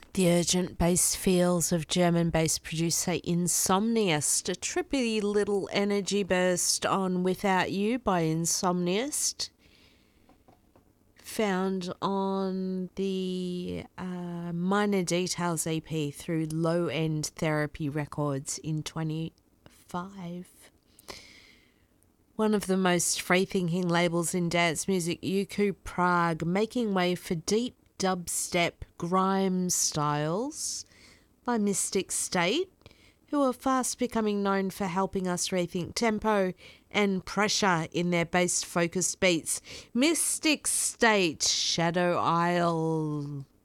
The urgent bass feels of German bass producer Insomniast, a trippy little energy burst on Without You by Insomniast, found on the Minor Details EP through Low End Therapy Records in 25. One of the most free-thinking labels in dance music, Yuku Prague, making way for deep dubstep grime styles by Mystic State, who are fast becoming known for helping us rethink tempo and pressure in their bass-focused beats. Mystic State, Shadow Isle.